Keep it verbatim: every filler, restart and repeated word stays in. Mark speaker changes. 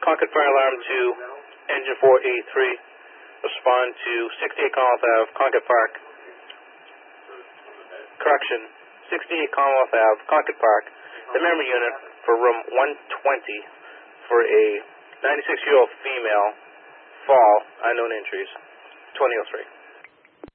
Speaker 1: Concord Fire Alarm to Engine four eighty-three. Respond to sixty-eight Commonwealth Avenue, Concord Park. Correction, sixty-eight Commonwealth Avenue, Concord Park. The memory unit for room one twenty for a ninety-six-year-old female, fall, unknown injuries, twenty oh three.